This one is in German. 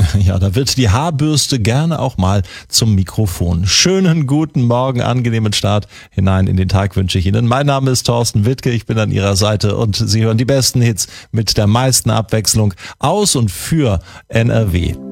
Ja, da wird die Haarbürste gerne auch mal zum Mikrofon. Schönen guten Morgen, angenehmen Start hinein in den Tag wünsche ich Ihnen. Mein Name ist Thorsten Wittke, ich bin an Ihrer Seite und Sie hören die besten Hits mit der meisten Abwechslung aus und für NRW.